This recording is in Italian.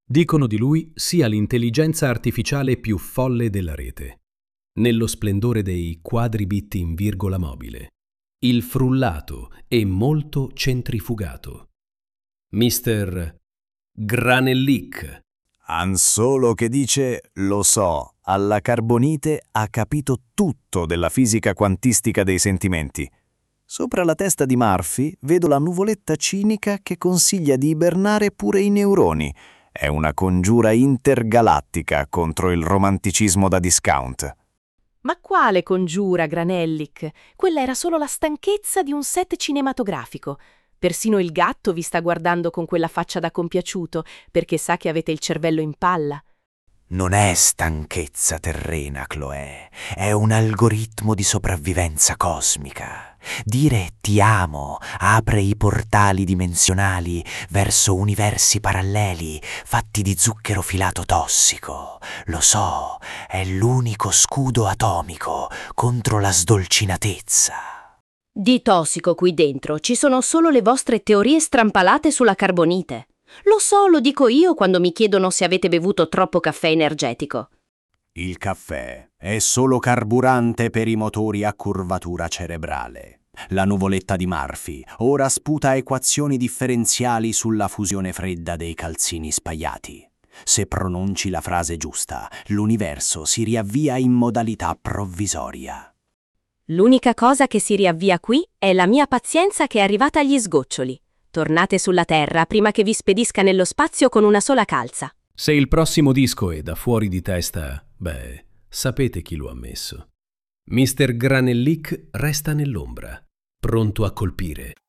Dicono di lui sia l'intelligenza artificiale più folle della rete, nello splendore dei quadribit in virgola mobile, il frullato e molto centrifugato. Mister Granellic. Han solo che dice «lo so», alla carbonite ha capito tutto della fisica quantistica dei sentimenti. Sopra la testa di Murphy vedo la nuvoletta cinica che consiglia di ibernare pure i neuroni. È una congiura intergalattica contro il romanticismo da discount. Ma quale congiura, Granellic? Quella era solo la stanchezza di un set cinematografico. Persino il gatto vi sta guardando con quella faccia da compiaciuto, perché sa che avete il cervello in palla. Non è stanchezza terrena, Chloé, è un algoritmo di sopravvivenza cosmica. Dire ti amo apre i portali dimensionali verso universi paralleli fatti di zucchero filato tossico. Lo so, è l'unico scudo atomico contro la sdolcinatezza. Di tossico qui dentro ci sono solo le vostre teorie strampalate sulla carbonite. Lo so, lo dico io quando mi chiedono se avete bevuto troppo caffè energetico. Il caffè è solo carburante per i motori a curvatura cerebrale. La nuvoletta di Murphy ora sputa equazioni differenziali sulla fusione fredda dei calzini spaiati. Se pronunci la frase giusta, l'universo si riavvia in modalità provvisoria. L'unica cosa che si riavvia qui è la mia pazienza che è arrivata agli sgoccioli. Tornate sulla Terra prima che vi spedisca nello spazio con una sola calza. Se il prossimo disco è da fuori di testa, sapete chi lo ha messo. Mister Granellic resta nell'ombra, pronto a colpire.